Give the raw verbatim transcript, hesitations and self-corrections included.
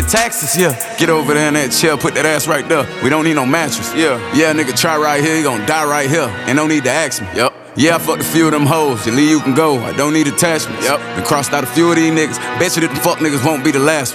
your taxes, yeah. Get over there in that chair, put that ass right there. We don't need no mattress, yeah. Yeah, nigga, try right here, you gon' die right here. And don't need to ask me, yup. Yeah, I fucked a few of them hoes. You leave, you can go. I don't need attachments. Yep. And crossed out a few of these niggas. Bet you that them fuck niggas won't be the last one.